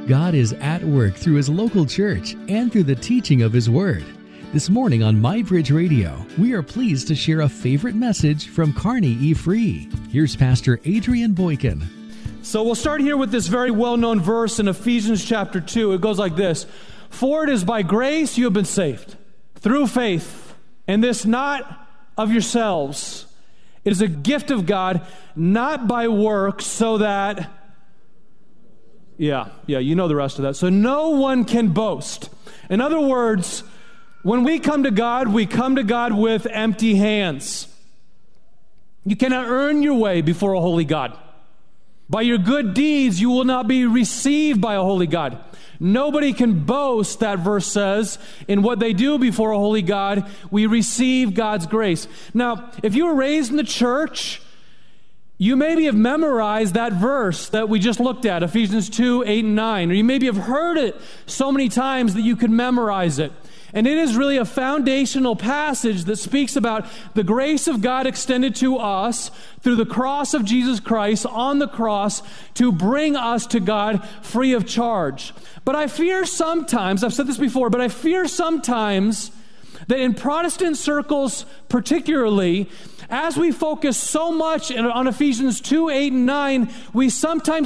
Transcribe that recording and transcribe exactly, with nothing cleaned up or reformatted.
God is at work through His local church and through the teaching of His Word. This morning on MyBridge Radio, we are pleased to share a favorite message from Kearney E. Free. Here's Pastor Adrian Boykin. So we'll start here with this very well-known verse in Ephesians chapter two. It goes like this: "For it is by grace you have been saved, through faith, and this not of yourselves. It is a gift of God, not by works, so that..." Yeah, yeah, you know the rest of that. "So no one can boast." In other words, when we come to God, we come to God with empty hands. You cannot earn your way before a holy God. By your good deeds, you will not be received by a holy God. Nobody can boast, that verse says, in what they do before a holy God. We receive God's grace. Now, if you were raised in the church, you maybe have memorized that verse that we just looked at, Ephesians two, eight, and nine. Or you maybe have heard it so many times that you could memorize it. And it is really a foundational passage that speaks about the grace of God extended to us through the cross of Jesus Christ on the cross to bring us to God free of charge. But I fear sometimes, I've said this before, but I fear sometimes that in Protestant circles particularly, as we focus so much on Ephesians two, eight, and nine, we sometimes